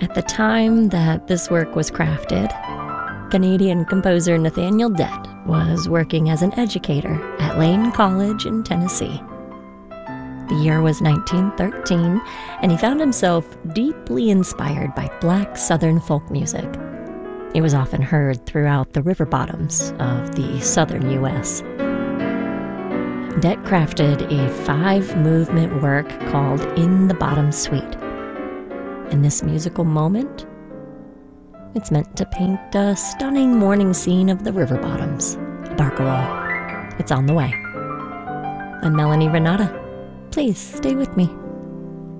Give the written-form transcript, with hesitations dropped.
At the time that this work was crafted, Canadian composer Nathaniel Dett was working as an educator at Lane College in Tennessee. The year was 1913, and he found himself deeply inspired by Black Southern folk music. It was often heard throughout the river bottoms of the southern U.S. Dett crafted a 5-movement work called In the Bottom Suite. In this musical moment, it's meant to paint a stunning morning scene of the river bottoms. Barcarolle. It's on the way. I'm Melanie Renata. Please stay with me.